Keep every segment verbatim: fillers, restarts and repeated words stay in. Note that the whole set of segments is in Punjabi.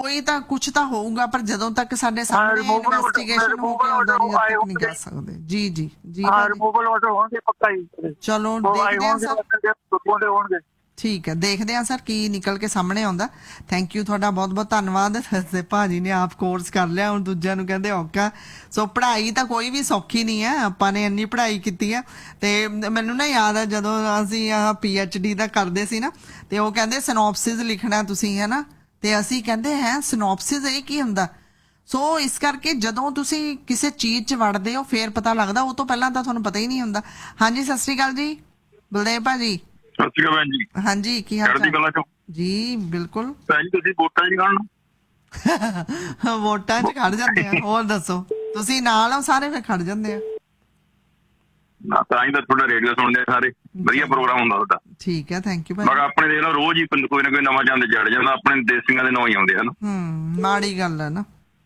ਕੋਈ ਤਾਂ ਕੁਛ ਤਾਂ ਹੋਊਗਾ, ਪਰ ਜਦੋਂ ਤੱਕ ਸਾਡੇ ਸਾਹਮਣੇ ਇਨਵੈਸਟੀਗੇਸ਼ਨ ਹੋ ਕੇ ਆਉਂਦਾ ਨਹੀਂ ਤੱਕ ਨਹੀਂ ਕਹਿ ਸਕਦੇ। ਜੀ ਜੀ ਜੀ ਰਿਮੂਵਲ ਆਰਡਰ ਹੋਣਗੇ ਪੱਕਾ ਹੀ। ਚਲੋ ਦੇਖਦੇ ਹਾਂ ਸਰ, ਹੋਣਗੇ। ਠੀਕ ਹੈ, ਦੇਖਦੇ ਹਾਂ ਸਰ ਕੀ ਨਿਕਲ ਕੇ ਸਾਹਮਣੇ ਆਉਂਦਾ। ਥੈਂਕ ਯੂ ਤੁਹਾਡਾ ਬਹੁਤ ਬਹੁਤ ਧੰਨਵਾਦ। ਭਾਜੀ ਨੇ ਆਪ ਕੋਰਸ ਕਰ ਲਿਆ, ਹੁਣ ਦੂਜਿਆਂ ਨੂੰ ਕਹਿੰਦੇ ਔਖਾ। ਸੋ ਪੜ੍ਹਾਈ ਤਾਂ ਕੋਈ ਵੀ ਸੌਖੀ ਨਹੀਂ ਹੈ, ਆਪਾਂ ਨੇ ਇੰਨੀ ਪੜ੍ਹਾਈ ਕੀਤੀ ਹੈ। ਤੇ ਮੈਨੂੰ ਨਾ ਯਾਦ ਹੈ ਜਦੋਂ ਅਸੀਂ ਆਹ ਪੀ ਐਚ ਡੀ ਦਾ ਕਰਦੇ ਸੀ ਨਾ, ਤੇ ਉਹ ਕਹਿੰਦੇ ਸਿਨੋਪਸਿਸ ਲਿਖਣਾ ਤੁਸੀਂ, ਹੈ ਨਾ, ਤੇ ਅਸੀਂ ਕਹਿੰਦੇ ਹੈ ਸਿਨੋਪਸਿਸ ਇਹ ਕੀ ਹੁੰਦਾ। ਸੋ ਇਸ ਕਰਕੇ ਜਦੋਂ ਤੁਸੀਂ ਕਿਸੇ ਚੀਜ਼ 'ਚ ਵੜਦੇ ਹੋ ਫੇਰ ਪਤਾ ਲੱਗਦਾ, ਉਹ ਤੋਂ ਪਹਿਲਾਂ ਤਾਂ ਤੁਹਾਨੂੰ ਪਤਾ ਹੀ ਨਹੀਂ ਹੁੰਦਾ। ਹਾਂਜੀ ਸਤਿ ਸ੍ਰੀ ਅਕਾਲ ਜੀ ਬਲਦੇਵ ਭਾਜੀ। ਸਤਿ ਸ਼੍ਰੀ ਅਕਾਲ ਜੀ। ਹਾਂਜੀ ਕੀ ਹਾਲ ਚਾਲ ਜੀ? ਬਿਲਕੁਲ ਤੁਸੀਂ ਵੋਟਾਂ ਚ ਖੜਨਾ, ਵੋਟਾਂ ਚ ਖੜ ਜਾਂਦੇ ਆ। ਹੋਰ ਦੱਸੋ, ਤੁਸੀਂ ਨਾਲ ਹੋ ਸਾਰੇ ਫਿਰ ਖੜ ਜਾਂਦੇ ਆ ਨਾ, ਤਾਂ ਹੀ ਤਾਂ ਤੁਹਾਡਾ ਰੇਡੀਓ ਸੁਣਦੇ ਸਾਰੇ, ਵਧੀਆ ਪ੍ਰੋਗਰਾਮ ਹੁੰਦਾ ਤੁਹਾਡਾ। ਠੀਕ ਹੈ, ਥੈਂਕ ਯੂ ਭਾਈ। ਮੈਂ ਆਪਣੇ ਦੇਖ ਲਓ ਰੋਜ਼ ਹੀ ਕੋਈ ਨਾ ਕੋਈ ਨਵਾਂ ਚੰਦ ਚੜ ਜਾਂਦਾ, ਆਪਣੇ ਦੇਸੀਆਂ ਦੇ ਨਾਂ ਹੀ ਆਉਂਦੇ ਹਨ। ਹੂੰ, ਮਾੜੀ ਗੱਲ ਹੈ ਨਾ,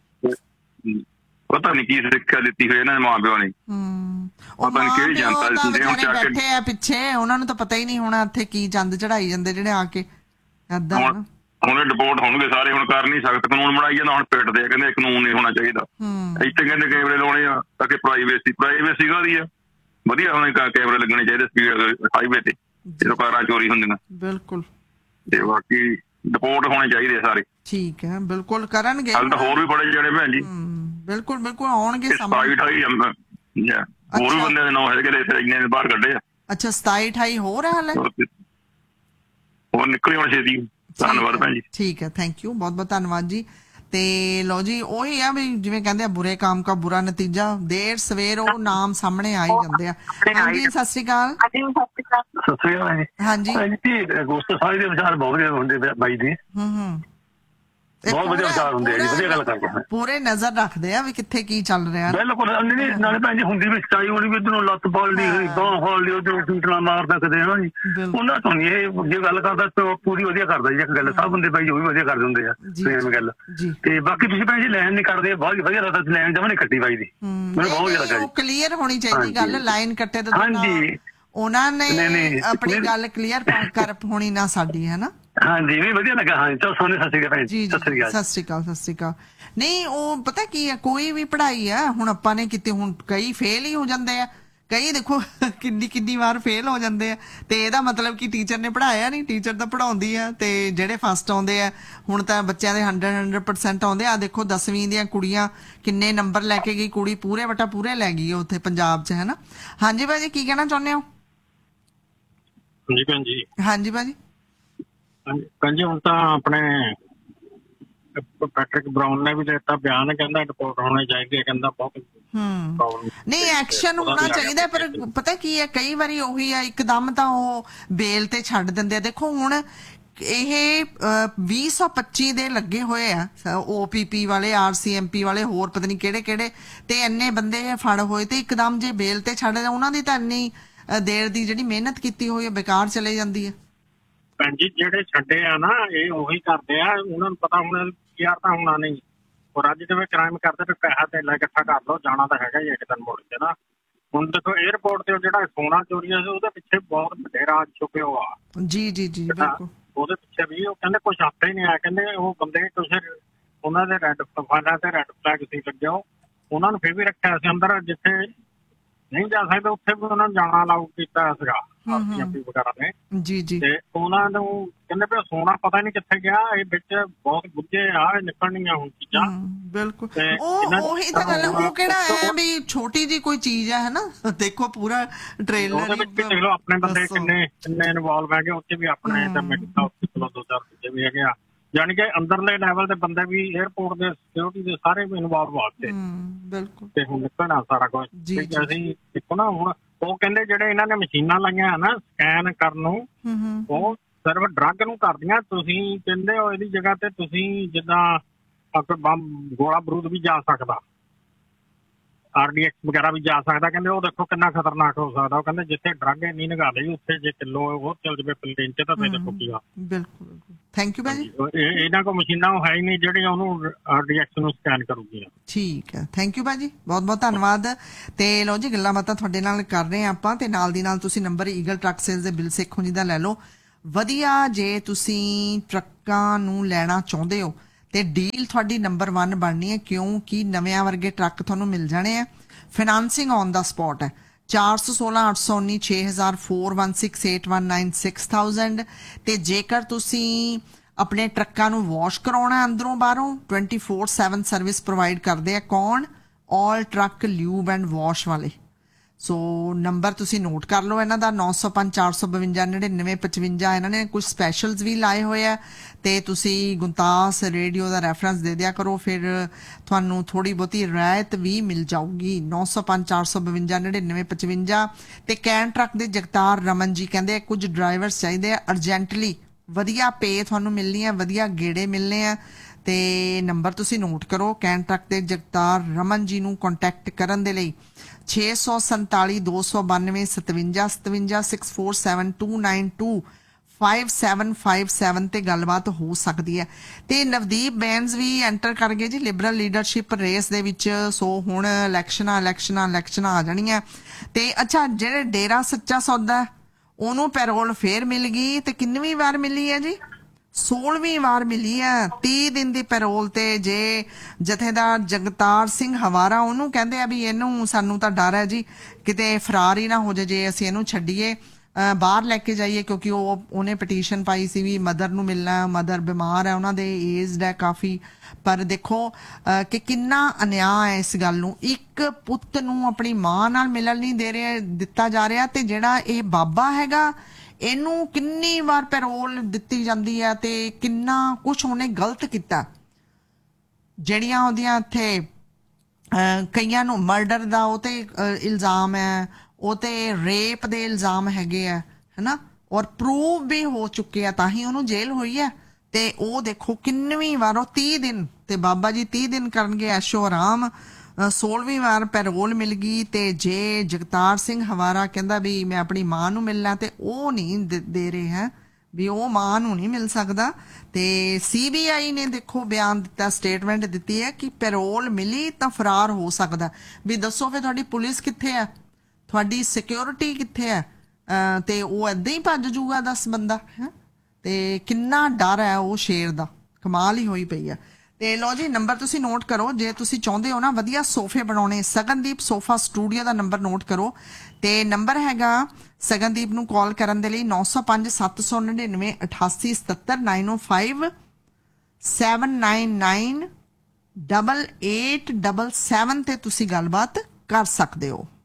ਪਤਾ ਨਹੀਂ ਕੀ ਸਿੱਖਿਆ ਦਿੱਤੀ ਹੋਈ ਇਹਨਾਂ ਦੇ ਮਾਂ ਪਿਓ ਨੇ। ਹੂੰ, ਪਤਾ ਨਹੀਂ ਕਿਹੜੀ ਜਨਤਾ ਬੈਠੇ ਆ ਪਿੱਛੇ, ਉਹਨਾਂ ਨੂੰ ਤਾਂ ਪਤਾ ਹੀ ਨਹੀਂ ਹੋਣਾ ਇੱਥੇ ਕੀ ਚੰਦ ਚੜਾਈ ਜਾਂਦੇ ਜਿਹੜੇ ਆ ਕੇ ਏਦਾਂ। ਹੁਣ ਡਿਪੋਰਟ ਹੋਣਗੇ ਸਾਰੇ, ਹੁਣ ਕਰ ਨਹੀਂ ਸਕਦੇ, ਕਾਨੂੰਨ ਬਣਾਈ ਜਾਂਦਾ, ਹੁਣ ਪਿੱਟਦੇ ਆ, ਕਹਿੰਦੇ ਕਾਨੂੰਨ ਨਹੀਂ ਹੋਣਾ ਚਾਹੀਦਾ। ਇੱਥੇ ਕਹਿੰਦੇ ਕੈਮਰੇ ਲਾਉਣੇ ਆ ਤਾਂ ਪ੍ਰਾਈਵੇਸੀ, ਪ੍ਰਾਈਵੇਸੀ ਕਾਹਦੀ ਆ? ਵਧੀਆ ਹੋਣੇ ਕੈਮਰੇ ਲੱਗਣੇ ਚਾਹੀਦੇ ਸਪੀਡ ਹਾਈਵੇ ਤੇ ਜਦੋਂ ਕਾਰਾਂ ਚੋਰੀ ਹੁੰਦੀਆਂ। ਬਿਲਕੁਲ, ਤੇ ਬਾਕੀ ਡਿਪੋਰਟ ਹੋਣੇ ਚਾਹੀਦੇ ਸਾਰੇ। ਠੀਕ ਹੈ, ਬਿਲਕੁਲ ਕਰਨਗੇ। ਹਾਲ ਤਾਂ ਹੋਰ ਵੀ ਬੜੇ ਜਿਹੜੇ ਭੈਣ ਜੀ, ਬਿਲਕੁਲ ਬਿਲਕੁਲ ਆਉਣਗੇ ਸਾਹਮਣੇ। ਹੋਰ ਵੀ ਬੰਦੇ ਦੇ ਨਾਂ ਹੈਗੇ ਇੰਨੇ ਬਾਹਰ ਕੱਢੇ ਆ। ਅੱਛਾ, ਸਤਾਈ ਅਠਾਈ ਹੋਰ ਹੈ ਹਾਲੇ, ਹੋਰ ਨਿਕਲੇ ਹੁਣ ਛੇਤੀ। ਧੰਨਵਾਦ ਭੈਣ ਜੀ। ਠੀਕ ਹੈ, ਥੈਂਕ ਯੂ, ਬਹੁਤ ਬਹੁਤ ਧੰਨਵਾਦ ਜੀ। ਤੇ ਲਓ ਜੀ, ਉਹੀ ਆ ਵੀ ਜਿਵੇਂ ਕਹਿੰਦੇ ਆ ਬੁਰੇ ਕੰਮ ਕਾ ਬੁਰਾ ਨਤੀਜਾ, ਦੇਰ ਸਵੇਰ ਉਹ ਨਾਮ ਸਾਹਮਣੇ ਆ ਹੀ ਜਾਂਦੇ ਆ। ਹਾਂਜੀ ਸਤਿ ਸ੍ਰੀ ਅਕਾਲ। ਸਤਿ ਸ੍ਰੀ ਅਕਾਲ। ਹਾਂਜੀ ਦੋਸਤੋ ਸਾਰੇ ਦੇ ਵਿਚਾਰ ਬਹੁਤ ਵਧੀਆ ਹੁੰਦੇ ਬਾਈ ਦੇ। ਹੂੰ ਹੂੰ, ਬਹੁਤ ਵਧੀਆ ਵਿਚਾਰ ਹੁੰਦੇ ਆ ਜੀ, ਵਧੀਆ ਗੱਲ ਕਰਦੇ ਆ। ਪੂਰੇ ਨਜ਼ਰ ਰੱਖਦੇ ਆ ਵੀ ਕਿੱਥੇ ਕੀ ਚੱਲ ਰਿਹਾ। ਬਿਲਕੁਲ, ਨਾਲੇ ਭੈਣ ਜੀ ਹੁੰਦੀ ਵੀ ਸਚਾਈ ਹੋਣੀ ਵੀ ਇੱਧਰੋਂ ਲੱਤ ਪਾਲ ਲਈ, ਬਾਂਹ ਫਾਲ ਲਈ, ਉੱਧਰੋਂ ਟੂਟਣਾ ਮਾਰਦਾ ਕਦੇ ਹਨਾ ਜੀ। ਉਹਨਾਂ ਤੋਂ ਨੀ ਇਹ ਜੇ ਗੱਲ ਕਰਦਾ ਪੂਰੀ ਵਧੀਆ ਕਰਦਾ ਜੀ। ਇੱਕ ਗੱਲ ਸਭ ਬੰਦੇ ਬਾਈ ਉਹ ਵੀ ਵਧੀਆ ਕਰਦੇ ਹੁੰਦੇ ਆ, ਸੇਮ ਗੱਲ। ਤੇ ਬਾਕੀ ਤੁਸੀਂ ਭੈਣ ਜੀ ਲਾਈਨ ਨੀ ਕੱਟਦੇ, ਬਹੁਤ ਵਧੀਆ ਲੱਗਦਾ। ਲਾਈਨ ਜਮਾਂ ਨੀ ਕੱਟੀ ਬਾਈ ਦੀ, ਮੈਨੂੰ ਬਹੁਤ ਵਧੀਆ ਲੱਗਾ ਜੀ। ਕਲੀਅਰ ਹੋਣੀ ਚਾਹੀਦੀ ਗੱਲ, ਲਾਈਨ ਕੱਟੇ ਤਾਂ ਹਾਂਜੀ ਉਹਨਾਂ ਨੇ ਆਪਣੀ ਗੱਲ ਕਲੀਅਰ ਕਰ ਹੋਣੀ ਨਾ ਸਾਡੀ, ਹੈ ਨਾ। ਹਾਂਜੀ, ਵੀ ਵਧੀਆ ਲੱਗਾ। ਹਾਂਜੀ ਚਲੋ ਸੋਨੇ, ਸਤਿ ਸ਼੍ਰੀ ਅਕਾਲ ਜੀ। ਸਤਿ ਸ਼੍ਰੀ ਅਕਾਲ, ਸਤਿ ਸ਼੍ਰੀ ਅਕਾਲ, ਸਤਿ ਸ਼੍ਰੀ ਅਕਾਲ। ਨਹੀਂ ਉਹ ਪਤਾ ਕੀ ਹੈ, ਕੋਈ ਵੀ ਪੜ੍ਹਾਈ ਹੈ, ਹੁਣ ਆਪਾਂ ਨੇ ਕਿਤੇ ਹੁਣ ਕਈ ਫੇਲ ਹੀ ਹੋ ਜਾਂਦੇ ਆ, ਕਈ ਦੇਖੋ ਕਿੰਨੀ ਕਿੰਨੀ ਵਾਰ ਫੇਲ ਹੋ ਜਾਂਦੇ ਆ। ਤੇ ਇਹਦਾ ਮਤਲਬ ਕਿ ਟੀਚਰ ਨੇ ਪੜ੍ਹਾਇਆ ਨਹੀਂ, ਟੀਚਰ ਤਾਂ ਪੜ੍ਹਾਉਂਦੀ ਆ। ਤੇ ਜਿਹੜੇ ਫਸਟ ਆਉਂਦੇ ਆ ਹੁਣ ਤਾਂ ਬੱਚਿਆਂ ਦੇ ਹੰਡਰਡ ਹੰਡਰਡ ਪਰਸੈਂਟ ਆਉਂਦੇ ਆ। ਦੇਖੋ ਦਸਵੀਂ ਦੀਆਂ ਕੁੜੀਆਂ ਕਿੰਨੇ ਨੰਬਰ ਲੈ ਕੇ ਗਈ, ਕੁੜੀ ਪੂਰੇ ਵਟਾ ਪੂਰੇ ਲੈ ਗਈ ਉੱਥੇ ਪੰਜਾਬ 'ਚ, ਹੈ ਨਾ। ਹਾਂਜੀ ਭਾਜੀ ਕੀ ਕਹਿਣਾ ਚਾਹੁੰਦੇ ਹੋ? ਹਾਂਜੀ ਭੈਣ ਜੀ। ਹਾਂਜੀ ਭਾਜੀ। ਹਾਂਜੀ ਹੁਣ ਤਾਂ ਆਪਣੇ ਪੈਟਰਿਕ ਬਰਾਊਨ ਨੇ ਵੀ ਦਿੱਤਾ ਬਿਆਨ, ਕਹਿੰਦਾ ਰਿਪੋਰਟ ਹੋਣੀ ਚਾਹੀਦੀ ਹੈ, ਕਹਿੰਦਾ ਬਹੁਤ ਨਹੀਂ ਐਕਸ਼ਨ ਹੋਣਾ ਚਾਹੀਦਾ। ਪਰ ਪਤਾ ਕੀ ਹੈ, ਕਈ ਵਾਰੀ ਉਹੀ ਆ ਇੱਕਦਮ ਤਾਂ ਉਹ ਬੇਲ ਤੇ ਛੱਡ ਦਿੰਦੇ ਆ। ਦੇਖੋ ਹੁਣ ਇਹ ਵੀਹ ਸੌ ਪੱਚੀ ਦੇ ਲੱਗੇ ਹੋਏ ਆ, ਓ ਪੀ ਪੀ ਵਾਲੇ, ਆਰ ਸੀ ਐਮ ਪੀ ਵਾਲੇ, ਹੋਰ ਪਤਾ ਨਹੀਂ ਕਿਹੜੇ ਕਿਹੜੇ, ਤੇ ਇੰਨੇ ਬੰਦੇ ਫੜ ਹੋਏ ਤੇ ਇੱਕਦਮ ਜੇ ਬੇਲ ਤੇ ਛੱਡ, ਉਹਨਾਂ ਦੀ ਤਾਂ ਇੰਨੀ ਦੇਰ ਦੀ ਜਿਹੜੀ ਮਿਹਨਤ ਕੀਤੀ ਹੋਈ ਹੈ ਬੇਕਾਰ ਚਲੇ ਜਾਂਦੀ ਹੈ। ਭੈਣ ਜੀ ਜਿਹੜੇ ਛੱਡੇ ਆ ਨਾ ਇਹ ਉਹੀ ਕਰਦੇ ਆ, ਉਹਨਾਂ ਨੂੰ ਪਤਾ ਹੁਣ ਯਾਰ ਤਾਂ ਹੋਣਾ ਨਹੀਂ। ਔਰ ਅੱਜ ਜਿਵੇਂ ਕ੍ਰਾਈਮ ਕਰਦੇ ਤੇ ਪੈਸਾ ਧੇਲਾ ਇਕੱਠਾ ਕਰ ਲਓ, ਜਾਣਾ ਤਾਂ ਹੈਗਾ ਹੀ ਇੱਕ ਦਿਨ ਮੁੜ ਕੇ ਨਾ। ਹੁਣ ਦੇਖੋ ਏਅਰਪੋਰਟ ਤੇ ਜਿਹੜਾ ਸੋਨਾ ਚੋਰੀ ਹੋਇਆ ਸੀ ਉਹਦੇ ਪਿੱਛੇ ਬਹੁਤ ਵੱਡੇ ਰਾਜ ਛੁਪੇ ਹੋ ਆ। ਜੀ ਜੀ ਜੀ ਬਿਲਕੁਲ, ਉਹਦੇ ਪਿੱਛੇ ਵੀ ਉਹ ਕਹਿੰਦੇ ਕੁਛ ਹੱਥ ਹੀ ਨਹੀਂ ਆਇਆ। ਕਹਿੰਦੇ ਉਹ ਬੰਦੇ ਤੁਸੀਂ ਉਹਨਾਂ ਦੇ ਰੈੱਡ ਫਾਈਲਾਂ ਤੇ ਰੈੱਡ ਫਲੈਗ ਸੀ ਲੱਗਿਆ, ਉਹਨਾਂ ਨੂੰ ਫਿਰ ਵੀ ਰੱਖਿਆ ਸੀ ਅੰਦਰ, ਜਿੱਥੇ ਨਹੀਂ ਜਾ ਸਕਦੇ ਉੱਥੇ ਵੀ ਉਹਨਾਂ ਨੂੰ ਜਾਣਾ ਅਲਾਊ ਕੀਤਾ ਸੀਗਾ ਵਗੈਰਾ ਨੇ। ਜੀ ਜੀ, ਤੇ ਉਹਨਾਂ ਨੂੰ ਕਹਿੰਦੇ ਵੀ ਸੋਨਾ ਪਤਾ ਨਹੀਂ ਕਿੱਥੇ ਗਿਆ, ਇਹ ਵਿੱਚ ਬਹੁਤ ਗੁੱਝੇ ਆ, ਨਿਕਲਣੀਆਂ ਹੁਣ ਚੀਜ਼ਾਂ। ਬਿਲਕੁਲ, ਉਹੀ ਤਾਂ ਗੱਲ, ਉਹ ਕਿਹੜਾ ਹੈ ਵੀ ਛੋਟੀ ਜਿਹੀ ਕੋਈ ਚੀਜ਼ ਹੈ, ਹਨਾ। ਦੇਖੋ ਪੂਰਾ ਟ੍ਰੇਲਰ ਉਹਦੇ ਵਿੱਚ ਦੇਖ ਲਓ ਆਪਣੇ ਬੰਦੇ ਕਿੰਨੇ ਕਿੰਨੇ ਇਨਵੋਲਵ ਹੈਗੇ, ਉੱਥੇ ਵੀ ਆਪਣੇ ਦੋ ਚਾਰ ਦੂਜੇ ਵੀ ਹੈਗੇ ਆ। ਜਾਣੀ ਕਿ ਅੰਦਰਲੇ ਲੈਵਲ ਦੇ ਬੰਦੇ ਵੀ ਏਅਰਪੋਰਟ ਦੇ ਸਿਕਿਉਰਿਟੀ ਦੇ ਸਾਰੇ ਇਨਵੋਲਵ ਆਤੇ। ਬਿਲਕੁਲ, ਤੇ ਹੁਣ ਨਿਕਲਣਾ ਸਾਰਾ ਕੁਝ। ਅਸੀਂ ਦੇਖੋ ਨਾ ਹੁਣ ਉਹ ਕਹਿੰਦੇ ਜਿਹੜੇ ਇਹਨਾਂ ਨੇ ਮਸ਼ੀਨਾਂ ਲਾਈਆਂ ਨਾ ਸਕੈਨ ਕਰਨ ਨੂੰ, ਉਹ ਸਿਰਫ ਡਰੱਗ ਨੂੰ ਕਰਦੀਆਂ। ਤੁਸੀਂ ਕਹਿੰਦੇ ਹੋ ਇਹਦੀ ਜਗ੍ਹਾ ਤੇ ਤੁਸੀਂ ਜਿੱਦਾਂ ਬੰਬ ਗੋਲਾ ਬਰੂਦ ਵੀ ਜਾ ਸਕਦਾ, ਆਰ ਡੀ ਐਕਸ ਵਗੈਰਾ ਵੀ ਜਾ ਸਕਦਾ। ਕਹਿੰਦੇ ਉਹ ਦੇਖੋ ਕਿੰਨਾ ਖਤਰਨਾਕ ਹੋ ਸਕਦਾ। ਉਹ ਕਹਿੰਦੇ ਜਿੱਥੇ ਡਰੱਗ ਇੰਨੀ ਨਿਗਾ ਲਈ ਉੱਥੇ ਜੇ ਕਿਲੋ ਉਹ ਚੱਲ ਜਾਵੇ ਪਲੇਨ ਚ ਤਾਂ ਫਿਰ ਦੇਖੋ ਕੀ ਆ। ਬਿਲਕੁਲ, ਥੈਂਕ ਯੂ ਭਾਜੀ। ਇਹਨਾਂ ਕੋਲ ਮਸ਼ੀਨਾਂ ਹੈ ਹੀ ਨਹੀਂ ਜਿਹੜੀਆਂ ਉਹਨੂੰ ਆਰ ਡੀ ਐਕਸ ਨੂੰ ਸਕੈਨ ਕਰੂਗੀਆਂ। ਠੀਕ ਹੈ, ਥੈਂਕ ਯੂ ਭਾਜੀ, ਬਹੁਤ ਬਹੁਤ ਧੰਨਵਾਦ। ਤੇ ਲਓ ਜੀ ਗੱਲਾਂ ਬਾਤਾਂ ਤੁਹਾਡੇ ਨਾਲ ਕਰ ਰਹੇ ਹਾਂ ਆਪਾਂ, ਤੇ ਨਾਲ ਦੀ ਨਾਲ ਤੁਸੀਂ ਨੰਬਰ ਈਗਲ ਟਰੱਕ ਸੇਲਸ ਦੇ ਬਿਲ ਸੇਖੋਂ ਜੀ ਦਾ ਲੈ ਲਓ। ਵਧੀਆ ਜੇ ਤੁਸੀਂ ਟਰੱਕਾਂ ਨੂੰ ਲੈਣਾ ਚਾਹੁੰਦੇ ਹੋ ਤੇ ਡੀਲ ਤੁਹਾਡੀ ਨੰਬਰ वन ਬਣਨੀ ਹੈ, ਕਿਉਂਕਿ ਨਵਿਆਂ ਵਰਗੇ ਟਰੱਕ ਤੁਹਾਨੂੰ ਮਿਲ ਜਾਣੇ ਆ। ਫਿਨਾਂਸਿੰਗ ਔਨ ਦਾ ਸਪੌਟ ਹੈ। ਚਾਰ ਸੌ ਸੋਲਾਂ ਅੱਠ ਸੌ ਉੱਨੀ ਛੇ ਹਜ਼ਾਰ four one six eight one nine six thousand. ਤੇ ਜੇਕਰ ਤੁਸੀਂ ਆਪਣੇ ਟਰੱਕਾਂ ਨੂੰ ਵਾਸ਼ ਕਰਾਉਣਾ ਅੰਦਰੋਂ ਬਾਹਰੋਂ, twenty four seven service provide ਕਰਦੇ ਆ। ਕੌਣ? ਆਲ ਟਰੱਕ ਲਿਊਬ ਐਂਡ ਵਾਸ਼ ਵਾਲੇ। ਸੋ ਨੰਬਰ ਤੁਸੀਂ ਨੋਟ ਕਰ ਲਓ ਇਹਨਾਂ ਦਾ, ਨੌ ਸੌ ਪੰਜ ਚਾਰ ਸੌ ਬਵੰਜਾ ਨੜਿਨਵੇਂ ਪਚਵੰਜਾ। ਇਹਨਾਂ ਨੇ ਕੁਝ ਸਪੈਸ਼ਲਸ ਵੀ ਲਾਏ ਹੋਏ ਆ, ਤੇ ਤੁਸੀਂ ਗੁੰਤਾਸ ਰੇਡੀਓ ਦਾ ਰੈਫਰੈਂਸ ਦੇ ਦਿਆ ਕਰੋ, ਫਿਰ ਤੁਹਾਨੂੰ ਥੋੜੀ ਬਹੁਤੀ ਰਿਆਇਤ ਵੀ ਮਿਲ ਜਾਊਗੀ। ਨੌ ਸੌ ਪੰਜ ਚਾਰ ਸੌ ਬਵੰਜਾ ਨੜਿਨਵੇਂ ਪਚਵੰਜਾ। ਤੇ ਕੈਨ ਟਰੱਕ ਦੇ ਜਗਤਾਰ ਰਮਨ ਜੀ ਕਹਿੰਦੇ ਕੁਝ ਡਰਾਈਵਰਸ ਚਾਹੀਦੇ ਆ ਅਰਜੈਂਟਲੀ, ਵਧੀਆ ਪੇ ਤੁਹਾਨੂੰ ਮਿਲਣੀ ਆ, ਵਧੀਆ ਗੇੜੇ ਮਿਲਣੇ ਆ। ਤੇ ਨੰਬਰ ਤੁਸੀਂ ਨੋਟ ਕਰੋ, ਕੈਨ ਟਰੱਕ ਦੇ ਜਗਤਾਰ ਰਮਨ ਜੀ ਨੂੰ ਕੰਟੈਕਟ ਕਰਨ ਦੇ ਲਈ ਛੇ ਸੌ ਸੰਤਾਲੀ ਦੋ ਸੌ ਬਾਨਵੇਂ ਸਤਵੰਜਾ ਸਤਵੰਜਾ six four seven to nine to five seven five seven ਤੇ ਗੱਲਬਾਤ ਹੋ ਸਕਦੀ ਹੈ। ਤੇ ਨਵਦੀਪ ਬੈਂਸ ਵੀ ਐਂਟਰ ਕਰ ਗਏ ਜੀ ਲਿਬਰਲ ਲੀਡਰਸ਼ਿਪ ਰੇਸ ਦੇ ਵਿੱਚ। ਸੋ ਹੁਣ ਇਲੈਕਸ਼ਨਾਂ ਇਲੈਕਸ਼ਨਾਂ ਇਲੈਕਸ਼ਨਾਂ ਆ ਜਾਣੀਆਂ। ਤੇ ਅੱਛਾ, ਜਿਹੜੇ ਡੇਰਾ ਸੱਚਾ ਸੌਦਾ ਉਹਨੂੰ ਪੈਰੋਲ ਫੇਰ ਮਿਲ ਗਈ, ਤੇ ਕਿੰਨਵੀਂ ਵਾਰ ਮਿਲੀ ਹੈ ਜੀ? ਸੋਲਵੀਂ ਵਾਰ ਮਿਲੀ ਹੈ, ਤੀਹ ਦਿਨ ਦੀ ਪੈਰੋਲ ਤੇ। ਜੇ ਜਥੇਦਾਰ ਜਗਤਾਰ ਸਿੰਘ ਹਵਾਰਾ ਉਹਨੂੰ ਕਹਿੰਦੇ ਆ ਵੀ ਇਹਨੂੰ, ਸਾਨੂੰ ਤਾਂ ਡਰ ਹੈ ਜੀ ਕਿਤੇ ਫਰਾਰ ਹੀ ਨਾ ਹੋ ਜਾਏ ਜੇ ਅਸੀਂ ਇਹਨੂੰ ਛੱਡੀਏ, ਬਾਹਰ ਲੈ ਕੇ ਜਾਈਏ, ਕਿਉਂਕਿ ਉਹ ਉਹਨੇ ਪਟੀਸ਼ਨ ਪਾਈ ਸੀ ਵੀ ਮਦਰ ਨੂੰ ਮਿਲਣਾ, ਮਦਰ ਬਿਮਾਰ ਹੈ, ਉਹਨਾਂ ਦੇ ਏਜਡ ਹੈ ਕਾਫੀ। ਪਰ ਦੇਖੋ ਕਿ ਕਿੰਨਾ ਅਨਿਆਂ ਹੈ ਇਸ ਗੱਲ ਨੂੰ। ਇੱਕ ਪੁੱਤ ਨੂੰ ਆਪਣੀ ਮਾਂ ਨਾਲ ਮਿਲਣ ਨਹੀਂ ਦੇ ਰਿਹਾ ਦਿੱਤਾ ਜਾ ਰਿਹਾ, ਤੇ ਜਿਹੜਾ ਇਹ ਬਾਬਾ ਹੈਗਾ ਇਹਨੂੰ ਕਿੰਨੀ ਵਾਰ ਪੈਰੋਲ ਦਿੱਤੀ ਜਾਂਦੀ ਹੈ, ਤੇ ਕਿੰਨਾ ਕੁਛ ਉਹਨੇ ਗਲਤ ਕੀਤਾ। ਜਿਹੜੀਆਂ ਉਹਦੀਆਂ ਇੱਥੇ ਕਈਆਂ ਨੂੰ ਮਰਡਰ ਦਾ ਉਹ ਤੇ ਇਲਜ਼ਾਮ ਹੈ, ਉਹ ਤੇ ਰੇਪ ਦੇ ਇਲਜ਼ਾਮ ਹੈਗੇ ਆ, ਹਨਾ, ਔਰ ਪ੍ਰੂਵ ਵੀ ਹੋ ਚੁੱਕੇ ਆ, ਤਾਂ ਹੀ ਉਹਨੂੰ ਜੇਲ੍ਹ ਹੋਈ ਹੈ। ਤੇ ਉਹ ਦੇਖੋ ਕਿੰਨਵੀਂ ਵਾਰ ਉਹ ਤੀਹ ਦਿਨ, ਤੇ ਬਾਬਾ ਜੀ ਤੀਹ ਦਿਨ ਕਰਨਗੇ ਐਸ਼ੋ ਆਰਾਮ। ਸੋਲਵੀਂ ਵਾਰ ਪੈਰੋਲ ਮਿਲ ਗਈ। ਤੇ ਜੇ ਜਗਤਾਰ ਸਿੰਘ ਹਵਾਰਾ ਕਹਿੰਦਾ ਵੀ ਮੈਂ ਆਪਣੀ ਮਾਂ ਨੂੰ ਮਿਲਣਾ, ਤੇ ਉਹ ਨਹੀਂ ਦੇ ਰਹੇ ਹੈ ਵੀ ਉਹ ਮਾਂ ਨੂੰ ਨਹੀਂ ਮਿਲ ਸਕਦਾ। ਤੇ ਸੀਬੀਆਈ ਨੇ ਦੇਖੋ ਬਿਆਨ ਦਿੱਤਾ, ਸਟੇਟਮੈਂਟ ਦਿੱਤੀ ਹੈ ਕਿ ਪੈਰੋਲ ਮਿਲੀ ਤਾਂ ਫਰਾਰ ਹੋ ਸਕਦਾ। ਵੀ ਦੱਸੋ ਫਿਰ ਤੁਹਾਡੀ ਪੁਲਿਸ ਕਿੱਥੇ ਹੈ, ਤੁਹਾਡੀ ਸਿਕਿਉਰਿਟੀ ਕਿੱਥੇ ਹੈ? ਤੇ ਉਹ ਏਦਾਂ ਹੀ ਭੱਜ ਜੂਗਾ ਦਸ ਬੰਦਾ ਹੈ। ਤੇ ਕਿੰਨਾ ਡਰ ਹੈ ਉਹ ਸ਼ੇਰ ਦਾ, ਕਮਾਲ ਹੀ ਹੋਈ ਪਈ ਆ। ਤੇ ਲੋ ਜੀ, ਨੰਬਰ ਤੁਸੀਂ ਨੋਟ ਕਰੋ ਜੇ ਤੁਸੀਂ ਚਾਹੁੰਦੇ ਹੋ ਨਾ ਵਧੀਆ ਸੋਫੇ ਬਣਾਉਣੇ। ਸਗਨਦੀਪ ਸੋਫਾ ਸਟੂਡੀਓ ਦਾ ਨੰਬਰ ਨੋਟ ਕਰੋ, ਤੇ ਨੰਬਰ ਹੈਗਾ ਸਗਨਦੀਪ ਨੂੰ ਕਾਲ ਕਰਨ ਦੇ ਲਈ ਨੌ ਸੌ ਪੰਜ ਸੱਤ ਸੌ ਨੜਿਨਵੇਂ ਅਠਾਸੀ ਸਤੱਤਰ ਨਾਈਨ ਓ five seven nine nine double eight double seven ਤੇ ਤੁਸੀਂ ਗੱਲਬਾਤ ਕਰ ਸਕਦੇ ਹੋ।